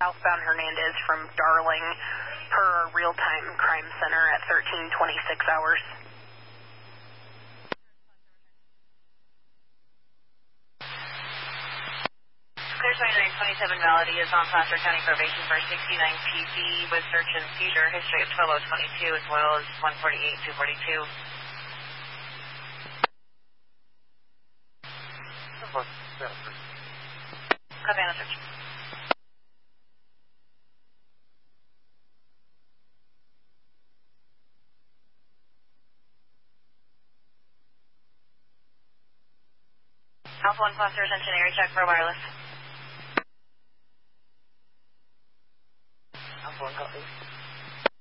Southbound Hernandez from Darling per real-time crime center at 13:26 hours. Clear 2927 Melody is on Placer County probation for 69 PD with search and seizure, history of 12022 as well as 148-242. Havana search. Alpha 1 Placer, attention area check for wireless. Alpha 1 copy.